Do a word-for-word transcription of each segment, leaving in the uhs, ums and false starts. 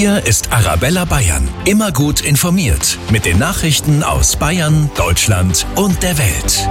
Hier ist Arabella Bayern. Immer gut informiert. Mit den Nachrichten aus Bayern, Deutschland und der Welt.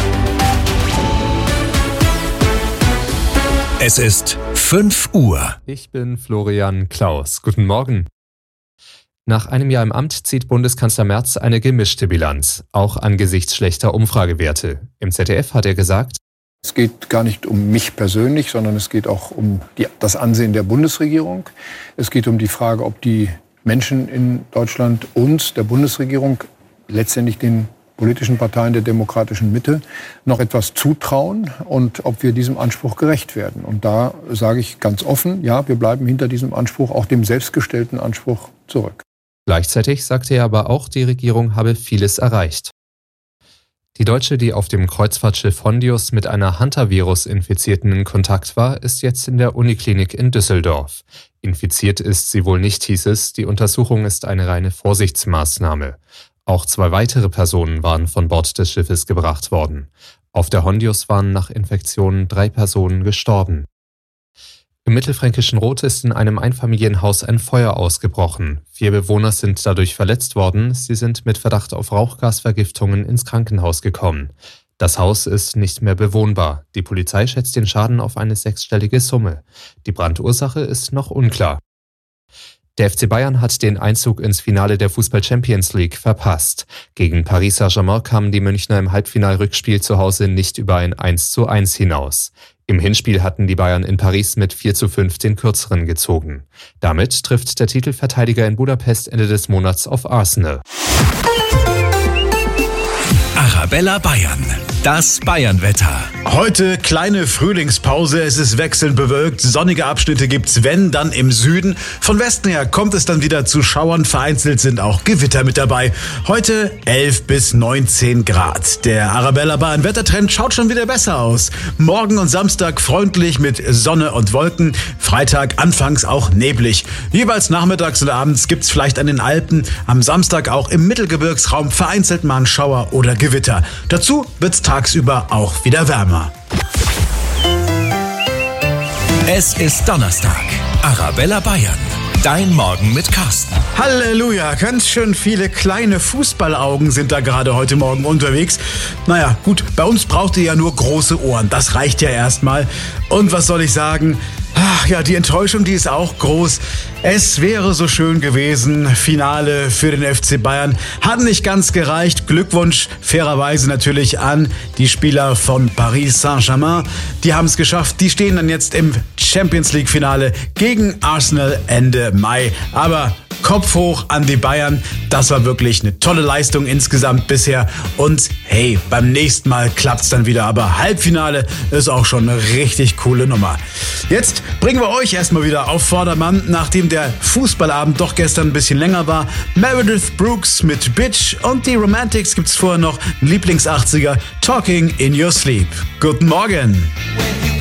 Es ist fünf Uhr. Ich bin Florian Klaus. Guten Morgen. Nach einem Jahr im Amt zieht Bundeskanzler Merz eine gemischte Bilanz, auch angesichts schlechter Umfragewerte. Im Z D F hat er gesagt: Es geht gar nicht um mich persönlich, sondern es geht auch um die, das Ansehen der Bundesregierung. Es geht um die Frage, ob die Menschen in Deutschland uns, der Bundesregierung, letztendlich den politischen Parteien der demokratischen Mitte noch etwas zutrauen und ob wir diesem Anspruch gerecht werden. Und da sage ich ganz offen, ja, wir bleiben hinter diesem Anspruch, auch dem selbstgestellten Anspruch, zurück. Gleichzeitig sagte er aber auch, die Regierung habe vieles erreicht. Die Deutsche, die auf dem Kreuzfahrtschiff Hondius mit einer Hantavirus-Infizierten in Kontakt war, ist jetzt in der Uniklinik in Düsseldorf. Infiziert ist sie wohl nicht, hieß es. Die Untersuchung ist eine reine Vorsichtsmaßnahme. Auch zwei weitere Personen waren von Bord des Schiffes gebracht worden. Auf der Hondius waren nach Infektionen drei Personen gestorben. Im mittelfränkischen Roth ist in einem Einfamilienhaus ein Feuer ausgebrochen. Vier Bewohner sind dadurch verletzt worden. Sie sind mit Verdacht auf Rauchgasvergiftungen ins Krankenhaus gekommen. Das Haus ist nicht mehr bewohnbar. Die Polizei schätzt den Schaden auf eine sechsstellige Summe. Die Brandursache ist noch unklar. Der F C Bayern hat den Einzug ins Finale der Fußball-Champions League verpasst. Gegen Paris Saint-Germain kamen die Münchner im Halbfinalrückspiel zu Hause nicht über ein eins zu eins hinaus. Im Hinspiel hatten die Bayern in Paris mit vier zu fünf den Kürzeren gezogen. Damit trifft der Titelverteidiger in Budapest Ende des Monats auf Arsenal. Arabella Bayern. Das Bayern-Wetter. Heute kleine Frühlingspause, es ist wechselnd bewölkt, sonnige Abschnitte gibt's, wenn, dann im Süden. Von Westen her kommt es dann wieder zu Schauern, vereinzelt sind auch Gewitter mit dabei. Heute elf bis neunzehn Grad. Der Arabella Bayern Wettertrend schaut schon wieder besser aus. Morgen und Samstag freundlich mit Sonne und Wolken, Freitag anfangs auch neblig. Jeweils nachmittags und abends gibt's vielleicht an den Alpen, am Samstag auch im Mittelgebirgsraum vereinzelt mal ein Schauer oder Gewitter. Dazu wird's tagsüber auch wieder wärmer. Es ist Donnerstag. Arabella Bayern. Dein Morgen mit Carsten. Halleluja, ganz schön viele kleine Fußballaugen sind da gerade heute Morgen unterwegs. Naja, gut, bei uns braucht ihr ja nur große Ohren, das reicht ja erstmal. Und was soll ich sagen? Ach ja, die Enttäuschung, die ist auch groß. Es wäre so schön gewesen. Finale für den F C Bayern. Hat nicht ganz gereicht. Glückwunsch fairerweise natürlich an die Spieler von Paris Saint-Germain. Die haben es geschafft. Die stehen dann jetzt im Champions League Finale gegen Arsenal Ende Mai. Aber Kopf hoch an die Bayern. Das war wirklich eine tolle Leistung insgesamt bisher. Und hey, beim nächsten Mal klappt's dann wieder. Aber Halbfinale ist auch schon eine richtig coole Nummer. Jetzt bringen wir euch erstmal wieder auf Vordermann, nachdem der Fußballabend doch gestern ein bisschen länger war. Meredith Brooks mit Bitch und die Romantics gibt's vorher noch ein Lieblings-achtziger, Talking in Your Sleep. Guten Morgen!